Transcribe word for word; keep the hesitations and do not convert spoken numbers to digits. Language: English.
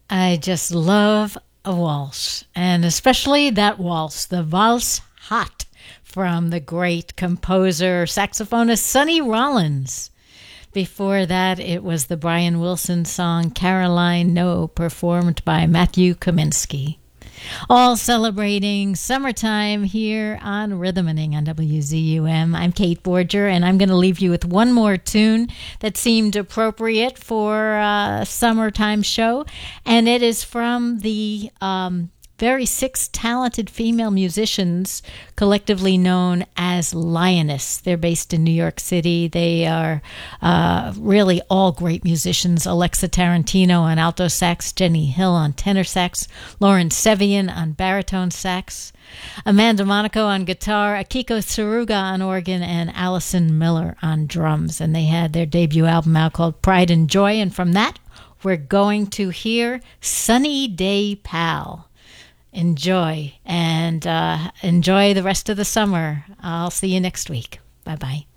I just love a waltz, and especially that waltz, the Valse Hot, from the great composer, saxophonist Sonny Rollins. Before that, it was the Brian Wilson song Caroline No, performed by Matthew Kaminsky. All celebrating summertime here on Rhythmaning on W Z U M. I'm Kate Borger, and I'm going to leave you with one more tune that seemed appropriate for a summertime show, and it is from the um, very six talented female musicians collectively known as Lioness. They're based in New York City. They are uh, really all great musicians. Alexa Tarantino on alto sax, Jenny Hill on tenor sax, Lauren Sevian on baritone sax, Amanda Monaco on guitar, Akiko Tsuruga on organ, and Allison Miller on drums. And they had their debut album out called Pride and Joy. And from that, we're going to hear Sunny Day Pal. Enjoy, and uh, enjoy the rest of the summer. I'll see you next week. Bye-bye.